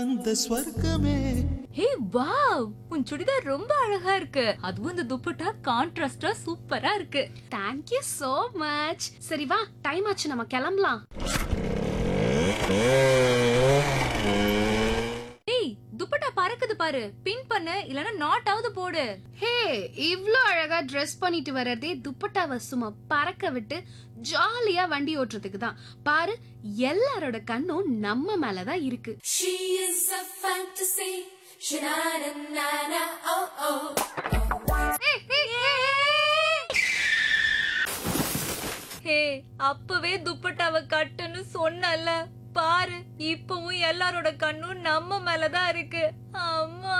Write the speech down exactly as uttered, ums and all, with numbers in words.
அந்த ஸ்வர்க்கமே. Hey wow, உன் சுடிதார் ரொம்ப அழகா இருக்கு. அதுவும் இந்த துப்பட்டா கான்ட்ராஸ்டா சூப்பரா இருக்கு. Thank you so much. சரி வா, டைம் ஆச்சு, நம்ம கிளம்பலாம். ஏய், துப்பட்டா பறக்குது பாரு. பின் பண்ணு, இல்லனா நாட் ஆவது போடு. ஹே, இவ்ளோ அழகா Dress பண்ணிட்டு வர்றதே துப்பட்டாவை சும்மா பறக்க விட்டு ஜாலியா வண்டி ஓட்டுறதுக்கு தான். பாரு, எல்லாரோட கண்ணும் நம்ம மேலதான் இருக்கு. She is a fantasy. Sha-na-na-na-na, oh oh. ஹே, அப்பவே துப்பட்டாவை கட்டுன்னு சொன்னல. பாரு, இப்பவும் எல்லாரோட கண்ணும் நம்ம மேலதான் இருக்கு. அம்மா.